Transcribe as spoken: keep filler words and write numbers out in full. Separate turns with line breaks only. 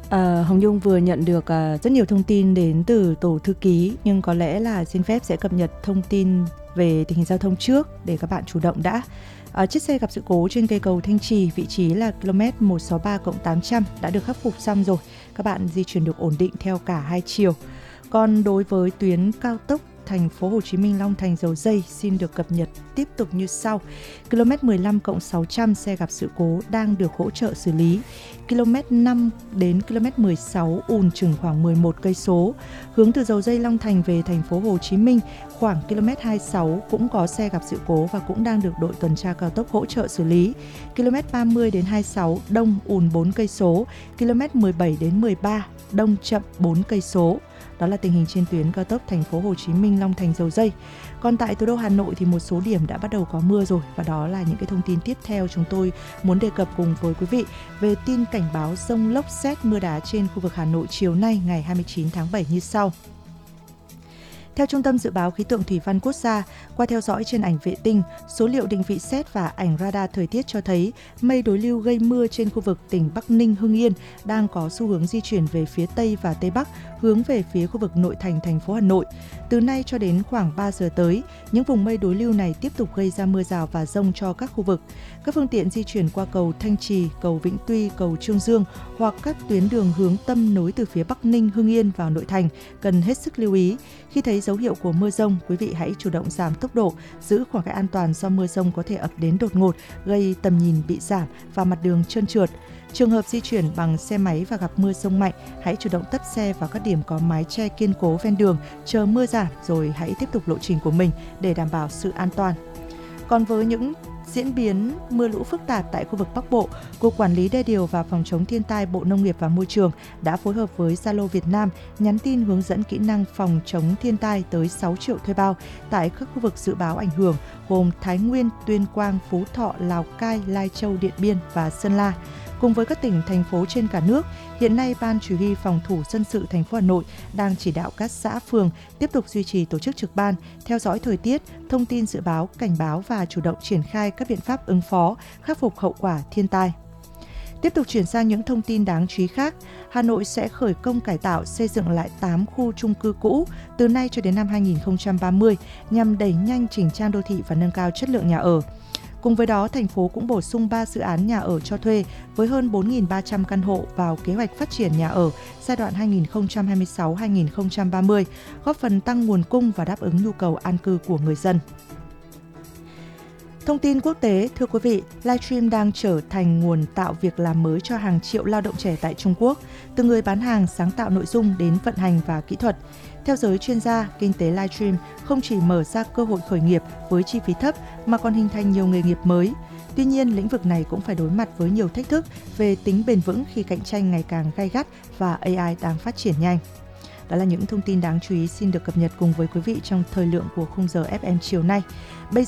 À, Hồng Nhung vừa nhận được à, rất nhiều thông tin đến từ tổ thư ký, nhưng có lẽ là xin phép sẽ cập nhật thông tin về tình hình giao thông trước để các bạn chủ động đã. À, chiếc xe gặp sự cố trên cây cầu Thanh Trì, vị trí là ki lô mét một sáu ba cộng tám trăm đã được khắc phục xong rồi. Các bạn di chuyển được ổn định theo cả hai chiều. Còn đối với tuyến cao tốc thành phố Hồ Chí Minh Long Thành Dầu Giây xin được cập nhật tiếp tục như sau. ki lô mét mười lăm cộng sáu trăm xe gặp sự cố đang được hỗ trợ xử lý. ki lô mét năm đến ki lô mét mười sáu ùn chừng khoảng mười một cây số. Hướng từ Dầu Giây Long Thành về thành phố Hồ Chí Minh khoảng ki lô mét hai mươi sáu cũng có xe gặp sự cố và cũng đang được đội tuần tra cao tốc hỗ trợ xử lý. ki lô mét ba mươi đến hai mươi sáu đông ùn bốn cây số. ki lô mét mười bảy đến mười ba đông chậm bốn cây số. Đó là tình hình trên tuyến cao tốc thành phố Hồ Chí Minh Long Thành Dầu Giây. Còn tại thủ đô Hà Nội thì một số điểm đã bắt đầu có mưa rồi, và đó là những cái thông tin tiếp theo chúng tôi muốn đề cập cùng với quý vị về tin cảnh báo dông lốc sét mưa đá trên khu vực Hà Nội chiều nay ngày hai mươi chín tháng bảy như sau. Theo Trung tâm Dự báo Khí tượng Thủy văn Quốc gia, qua theo dõi trên ảnh vệ tinh, số liệu định vị sét và ảnh radar thời tiết cho thấy mây đối lưu gây mưa trên khu vực tỉnh Bắc Ninh, Hưng Yên đang có xu hướng di chuyển về phía Tây và Tây Bắc, hướng về phía khu vực nội thành thành phố Hà Nội. Từ nay cho đến khoảng ba giờ tới, những vùng mây đối lưu này tiếp tục gây ra mưa rào và dông cho các khu vực. Các phương tiện di chuyển qua cầu Thanh Trì, cầu Vĩnh Tuy, cầu Trương Dương hoặc các tuyến đường hướng tâm nối từ phía Bắc Ninh, Hưng Yên vào nội thành cần hết sức lưu ý. Khi thấy dấu hiệu của mưa dông, quý vị hãy chủ động giảm tốc độ, giữ khoảng cách an toàn do mưa dông có thể ập đến đột ngột, gây tầm nhìn bị giảm và mặt đường trơn trượt. Trường hợp di chuyển bằng xe máy và gặp mưa dông mạnh, hãy chủ động tấp xe vào các điểm có mái che kiên cố ven đường, chờ mưa giảm rồi hãy tiếp tục lộ trình của mình để đảm bảo sự an toàn. Còn với những diễn biến mưa lũ phức tạp tại khu vực Bắc Bộ, Cục Quản lý Đê điều và Phòng chống thiên tai Bộ Nông nghiệp và Môi trường đã phối hợp với Zalo Việt Nam nhắn tin hướng dẫn kỹ năng phòng chống thiên tai tới sáu triệu thuê bao tại các khu vực dự báo ảnh hưởng gồm Thái Nguyên, Tuyên Quang, Phú Thọ, Lào Cai, Lai Châu, Điện Biên và Sơn La. Cùng với các tỉnh, thành phố trên cả nước, hiện nay Ban Chỉ huy Phòng thủ dân sự thành phố Hà Nội đang chỉ đạo các xã, phường tiếp tục duy trì tổ chức trực ban, theo dõi thời tiết, thông tin dự báo, cảnh báo và chủ động triển khai các biện pháp ứng phó, khắc phục hậu quả thiên tai. Tiếp tục chuyển sang những thông tin đáng chú ý khác, Hà Nội sẽ khởi công cải tạo xây dựng lại tám khu chung cư cũ từ nay cho đến năm hai nghìn không trăm ba mươi nhằm đẩy nhanh chỉnh trang đô thị và nâng cao chất lượng nhà ở. Cùng với đó, thành phố cũng bổ sung ba dự án nhà ở cho thuê với hơn bốn nghìn ba trăm căn hộ vào kế hoạch phát triển nhà ở giai đoạn hai nghìn không trăm hai mươi sáu đến hai nghìn không trăm ba mươi, góp phần tăng nguồn cung và đáp ứng nhu cầu an cư của người dân. Thông tin quốc tế, thưa quý vị, livestream đang trở thành nguồn tạo việc làm mới cho hàng triệu lao động trẻ tại Trung Quốc, từ người bán hàng, sáng tạo nội dung đến vận hành và kỹ thuật. Theo giới chuyên gia, kinh tế livestream không chỉ mở ra cơ hội khởi nghiệp với chi phí thấp mà còn hình thành nhiều nghề nghiệp mới. Tuy nhiên, lĩnh vực này cũng phải đối mặt với nhiều thách thức về tính bền vững khi cạnh tranh ngày càng gay gắt và a i đang phát triển nhanh. Đó là những thông tin đáng chú ý xin được cập nhật cùng với quý vị trong thời lượng của khung giờ ép em chiều nay. Bây